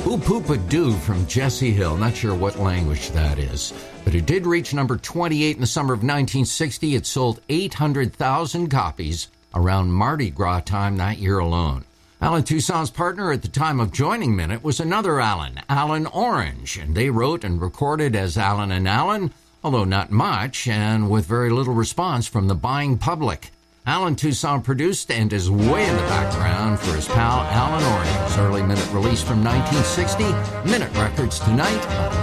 Oop-Oop-A-Doo from Jesse Hill. Not sure what language that is, but it did reach number 28 in the summer of 1960. It sold 800,000 copies around Mardi Gras time that year alone. Alan Toussaint's partner at the time of joining Minute was another Alan, Alan Orange, and they wrote and recorded as Alan and Alan, although not much and with very little response from the buying public. Alan Toussaint produced and is way in the background for his pal Alan Orange's early Minute release from 1960, Minute Records Tonight.